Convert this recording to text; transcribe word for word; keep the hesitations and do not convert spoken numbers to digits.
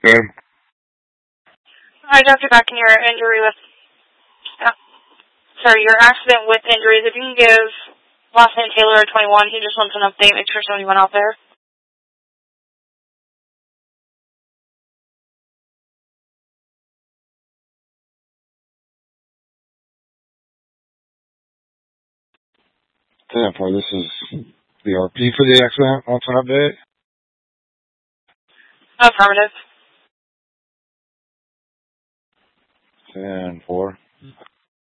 Okay. Hi, Doctor Backen, your injury with, uh, sorry, your accident with injuries. If you can give last name Taylor twenty-one, he just wants an update, make sure somebody went out there. ten four, this is the R P for the accident. What's an update? Affirmative. ten four.